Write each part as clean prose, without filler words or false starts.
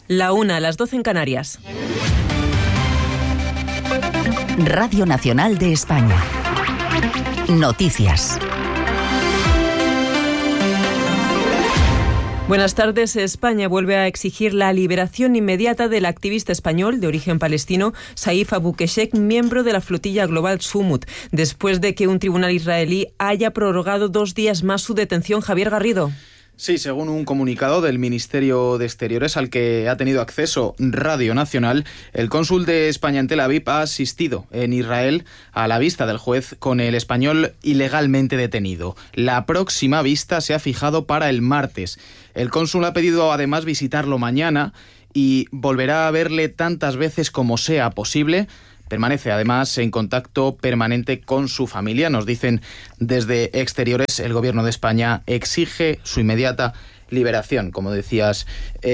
1:00, las 12 en Canarias. Radio Nacional de España. Noticias. Buenas tardes. España vuelve a exigir la liberación inmediata del activista español de origen palestino Saif Abu Keshek, miembro de la flotilla global Sumut, después de que un tribunal israelí haya prorrogado 2 días más su detención. Javier Garrido. Sí, según un comunicado del Ministerio de Exteriores al que ha tenido acceso Radio Nacional, el cónsul de España en Tel Aviv ha asistido en Israel a la vista del juez con el español ilegalmente detenido. La próxima vista se ha fijado para el martes. El cónsul ha pedido además visitarlo mañana y volverá a verle tantas veces como sea posible. Permanece además en contacto permanente con su familia. Nos dicen desde Exteriores, el Gobierno de España exige su inmediata liberación, como decías,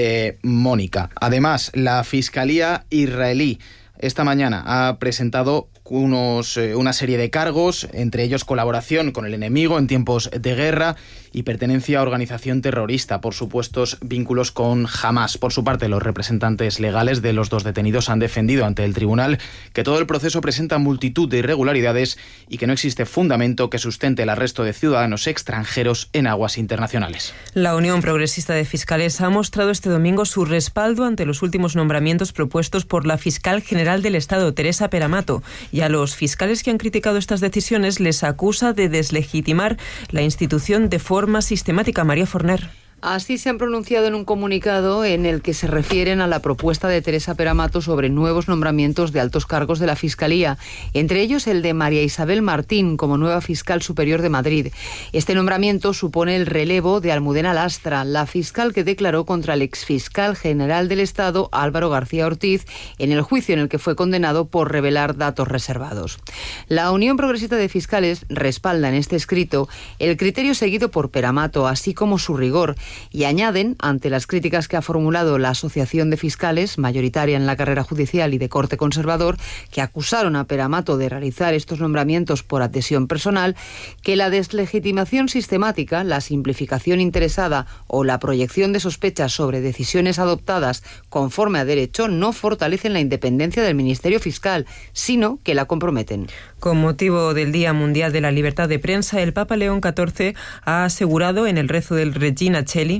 Mónica. Además, la Fiscalía israelí esta mañana ha presentado una serie de cargos, entre ellos colaboración con el enemigo en tiempos de guerra y pertenencia a organización terrorista por supuestos vínculos con Hamás. Por su parte, los representantes legales de los 2 detenidos han defendido ante el tribunal que todo el proceso presenta multitud de irregularidades y que no existe fundamento que sustente el arresto de ciudadanos extranjeros en aguas internacionales. La Unión Progresista de Fiscales ha mostrado este domingo su respaldo ante los últimos nombramientos propuestos por la fiscal general del Estado, Teresa Peramato, y a los fiscales que han criticado estas decisiones les acusa de deslegitimar la institución de forma sistemática. María Forner. Así se han pronunciado en un comunicado en el que se refieren a la propuesta de Teresa Peramato sobre nuevos nombramientos de altos cargos de la Fiscalía, entre ellos el de María Isabel Martín como nueva fiscal superior de Madrid. Este nombramiento supone el relevo de Almudena Lastra, la fiscal que declaró contra el exfiscal general del Estado, Álvaro García Ortiz, en el juicio en el que fue condenado por revelar datos reservados. La Unión Progresista de Fiscales respalda en este escrito el criterio seguido por Peramato, así como su rigor, y añaden, ante las críticas que ha formulado la Asociación de Fiscales, mayoritaria en la carrera judicial y de corte conservador, que acusaron a Peramato de realizar estos nombramientos por adhesión personal, que la deslegitimación sistemática, la simplificación interesada o la proyección de sospechas sobre decisiones adoptadas conforme a derecho no fortalecen la independencia del Ministerio Fiscal, sino que la comprometen. Con motivo del Día Mundial de la Libertad de Prensa, el Papa León XIV ha asegurado en el rezo del Regina Coeli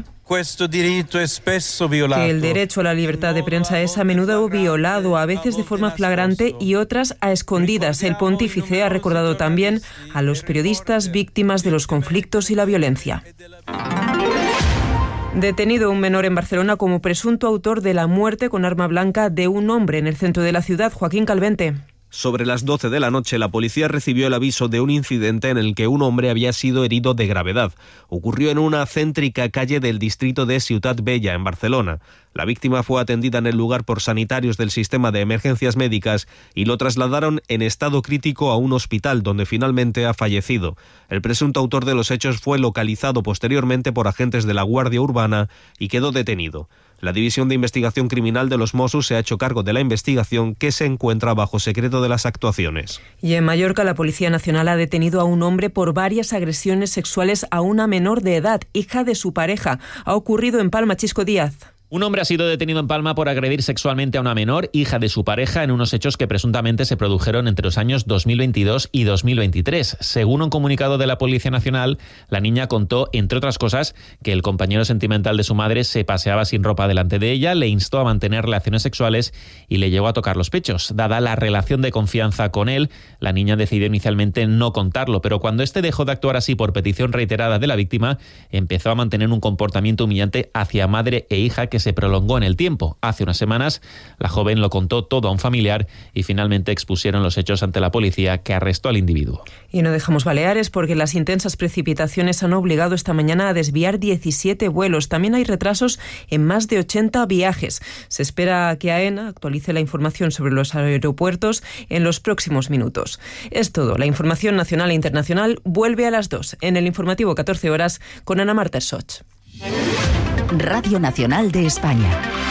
que el derecho a la libertad de prensa es a menudo violado, a veces de forma flagrante y otras a escondidas. El pontífice ha recordado también a los periodistas víctimas de los conflictos y la violencia. Detenido un menor en Barcelona como presunto autor de la muerte con arma blanca de un hombre en el centro de la ciudad. Joaquín Calvente. Sobre las 12 de la noche, la policía recibió el aviso de un incidente en el que un hombre había sido herido de gravedad. Ocurrió en una céntrica calle del distrito de Ciutat Vella, en Barcelona. La víctima fue atendida en el lugar por sanitarios del sistema de emergencias médicas y lo trasladaron en estado crítico a un hospital, donde finalmente ha fallecido. El presunto autor de los hechos fue localizado posteriormente por agentes de la Guardia Urbana y quedó detenido. La División de Investigación Criminal de los Mossos se ha hecho cargo de la investigación, que se encuentra bajo secreto de las actuaciones. Y en Mallorca, la Policía Nacional ha detenido a un hombre por varias agresiones sexuales a una menor de edad, hija de su pareja. Ha ocurrido en Palma. Chisco Díaz. Un hombre ha sido detenido en Palma por agredir sexualmente a una menor, hija de su pareja, en unos hechos que presuntamente se produjeron entre los años 2022 y 2023. Según un comunicado de la Policía Nacional, la niña contó, entre otras cosas, que el compañero sentimental de su madre se paseaba sin ropa delante de ella, le instó a mantener relaciones sexuales y le llevó a tocar los pechos. Dada la relación de confianza con él, la niña decidió inicialmente no contarlo, pero cuando éste dejó de actuar así por petición reiterada de la víctima, empezó a mantener un comportamiento humillante hacia madre e hija que se prolongó en el tiempo. Hace unas semanas, la joven lo contó todo a un familiar y finalmente expusieron los hechos ante la policía, que arrestó al individuo. Y no dejamos Baleares porque las intensas precipitaciones han obligado esta mañana a desviar 17 vuelos. También hay retrasos en más de 80 viajes. Se espera que AENA actualice la información sobre los aeropuertos en los próximos minutos. Es todo. La información nacional e internacional vuelve a las 2 en el informativo 14 horas con Ana Marta Soch. Radio Nacional de España.